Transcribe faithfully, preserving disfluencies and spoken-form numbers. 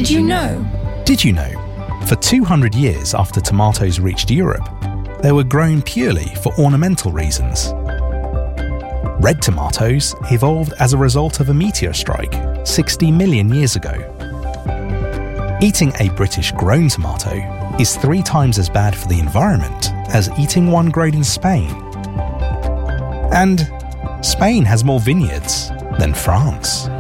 Did you know? Did you know? For two hundred years after tomatoes reached Europe, they were grown purely for ornamental reasons. Red tomatoes evolved as a result of a meteor strike sixty million years ago. Eating a British-grown tomato is three times as bad for the environment as eating one grown in Spain. And Spain has more vineyards than France.